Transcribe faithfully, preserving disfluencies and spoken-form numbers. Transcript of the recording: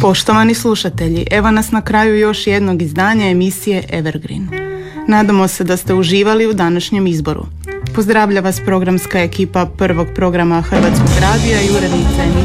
Poštovani slušatelji, evo nas na kraju još jednog izdanja emisije Evergreen. Nadamo se da ste uživali u današnjem izboru. Pozdravlja vas programska ekipa prvog programa Hrvatskog radija i urednica emisije